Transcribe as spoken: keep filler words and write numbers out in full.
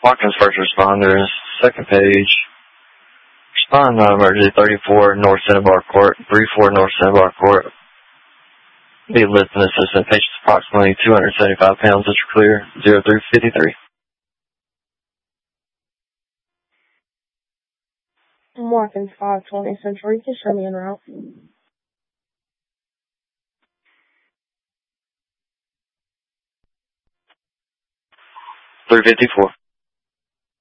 Watkins first responders, second page. Respond non-emergency thirty-four North Santa Barbara Court, three four North Santa Barbara Court. Be lifting assistant, patient's approximately two hundred seventy-five pounds, which are clear, zero three fifty-three. Watkins five twenty Central, you can show me en route. three fifty-four.